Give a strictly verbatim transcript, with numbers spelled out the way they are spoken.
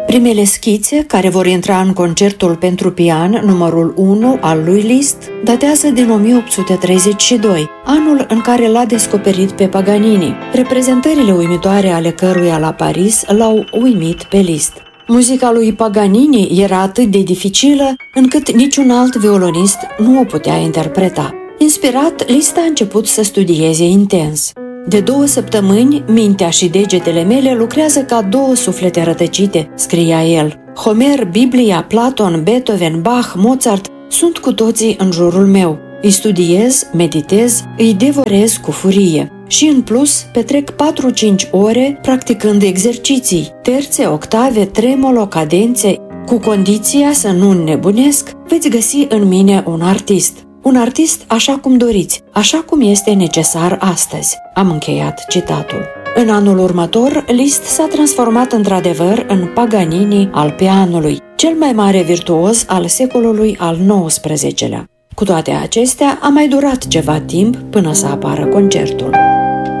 Primele schițe, care vor intra în concertul pentru pian numărul unu al lui Liszt, datează din o mie opt sute treizeci și doi, anul în care l-a descoperit pe Paganini, reprezentările uimitoare ale căruia la Paris l-au uimit pe Liszt. Muzica lui Paganini era atât de dificilă încât niciun alt violonist nu o putea interpreta. Inspirat, Liszt a început să studieze intens. De două săptămâni, mintea și degetele mele lucrează ca două suflete rătăcite, scria el. Homer, Biblia, Platon, Beethoven, Bach, Mozart sunt cu toții în jurul meu. Îi studiez, meditez, îi devorez cu furie. Și în plus, petrec patru-cinci ore practicând exerciții, terțe, octave, tremolo, cadențe. Cu condiția să nu înnebunesc, veți găsi în mine un artist. Un artist așa cum doriți, așa cum este necesar astăzi. Am încheiat citatul. În anul următor, Liszt s-a transformat într-adevăr în Paganini al pianului, cel mai mare virtuos al secolului al nouăsprezecelea. Cu toate acestea, a mai durat ceva timp până să apară concertul.